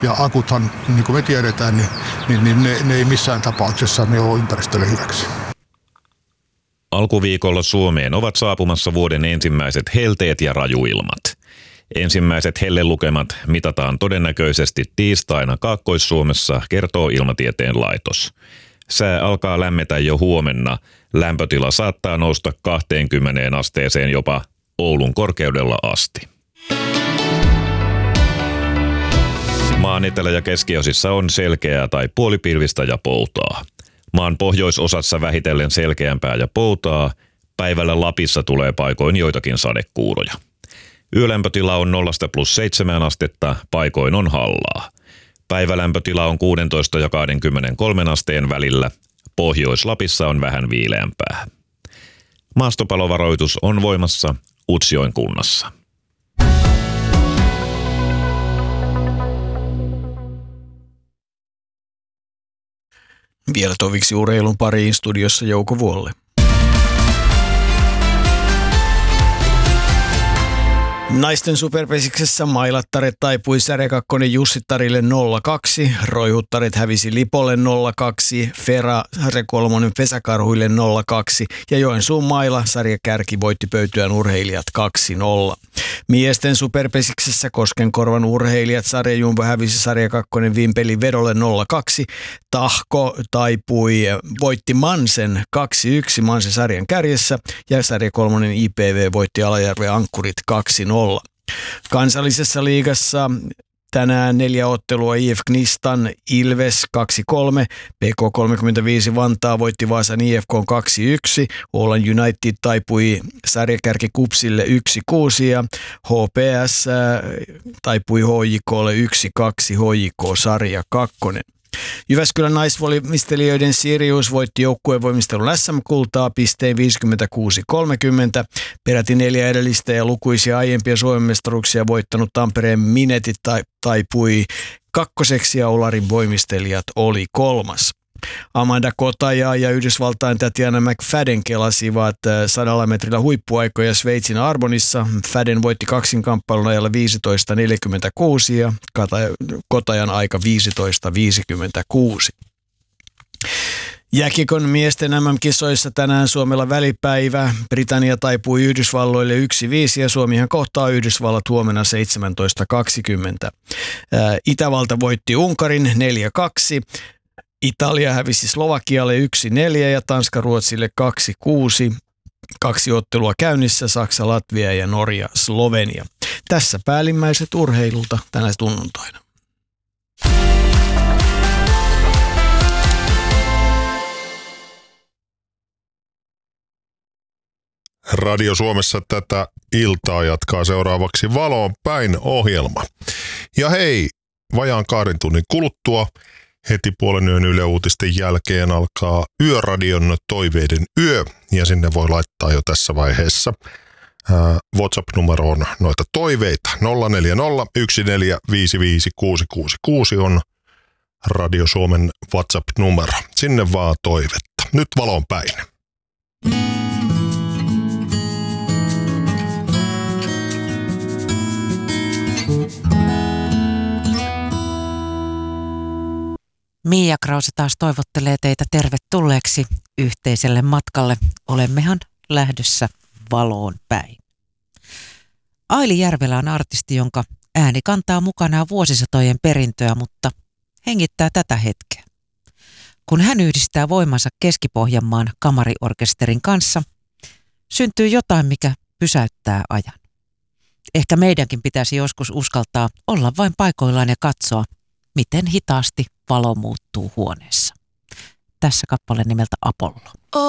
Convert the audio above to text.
Ja akuthan, niin kuin me tiedetään, niin ne ei missään tapauksessa ne ole ympäristölle hyväksi. Alkuviikolla Suomeen ovat saapumassa vuoden ensimmäiset helteet ja rajuilmat. Ensimmäiset hellelukemat mitataan todennäköisesti tiistaina Kaakkois-Suomessa, kertoo Ilmatieteen laitos. Sää alkaa lämmetä jo huomenna. Lämpötila saattaa nousta 20 asteeseen jopa Oulun korkeudella asti. Maan etelä- ja keskiosissa on selkeää tai puolipilvistä ja poutaa. Maan pohjoisosassa vähitellen selkeämpää ja poutaa. Päivällä Lapissa tulee paikoin joitakin sadekuuroja. Yölämpötila on 0–7 astetta, paikoin on hallaa. Päivälämpötila on 16 ja 23 asteen välillä. Pohjois-Lapissa on vähän viileämpää. Maastopalovaroitus on voimassa Utsjoen kunnassa. Vielä toviksi urheilun pariin, studiossa Jouko Vuolle. Naisten superpesiksessä Mailattaret taipui Särjä 2 Jussittarille 0-2, Roihuttaret hävisi Lipolle 0-2, Fera Särjä 3 Pesäkarhuille 0-2 ja Joensuun Maila Särjä Kärki voitti Pöytyän urheilijat 2-0. Miesten superpesiksessä Koskenkorvan urheilijat Sarja Jumbo hävisi Särjä 2 Vimpelin Vedolle 0-2, Tahko voitti Mansen 2-1 Mansen sarjan kärjessä ja Särjä 3 IPV voitti Alajärven Ankkurit 2-0. Kansallisessa liigassa tänään 4 ottelua IF Knistan Ilves 2-3, PK35 Vantaa voitti Vaasan IFK 2-1, Åland United taipui sarjakärki Kupsille 1-6 ja HPS taipui HJKlle 1-2, HJK sarja 2. Jyväskylän naisvoimistelijoiden Sirius voitti joukkuevoimistelun SM-kultaa pistein 56-30. Peräti 4 edellistä ja lukuisia aiempia Suomen mestaruuksia voittanut Tampereen Minetit taipui 2. ja Olarin voimistelijat oli 3. Amanda Kotaja ja Yhdysvaltain Tatiana McFadden kelasivat 100 metrillä huippuaikoja Sveitsin Arbonissa. Fadden voitti kaksinkamppailun ajalla 15.46 ja Kotajan aika 15.56. Jääkiekon miesten MM-kisoissa tänään Suomella välipäivä. Britannia taipui Yhdysvalloille 1-5 ja Suomihan kohtaa Yhdysvallat huomenna 17.20. Itävalta voitti Unkarin 4-2. Italia hävisi Slovakialle 1-4 ja Tanska Ruotsille 2-6. 2 ottelua käynnissä, Saksa, Latvia ja Norja, Slovenia. Tässä päällimmäiset urheilulta tänä sunnuntaina. Radio Suomessa tätä iltaa jatkaa seuraavaksi Valoon päin -ohjelma. Ja hei, vajaan 2 tunnin kuluttua heti puolen yön Yle Uutisten jälkeen alkaa Yöradion toiveiden yö, ja sinne voi laittaa jo tässä vaiheessa WhatsApp-numeroon noita toiveita. 0401455666 on Radio Suomen WhatsApp-numero. Sinne vaan toivetta. Nyt Valoon päin. Mia Krause taas toivottelee teitä tervetulleeksi yhteiselle matkalle. Olemmehan lähdössä valoon päin. Aili Järvelä on artisti, jonka ääni kantaa mukanaan vuosisatojen perintöä, mutta hengittää tätä hetkeä. Kun hän yhdistää voimansa Keski-Pohjanmaan kamariorkesterin kanssa, syntyy jotain, mikä pysäyttää ajan. Ehkä meidänkin pitäisi joskus uskaltaa olla vain paikoillaan ja katsoa, miten hitaasti valo muuttuu huoneessa. Tässä kappale nimeltä Apollo.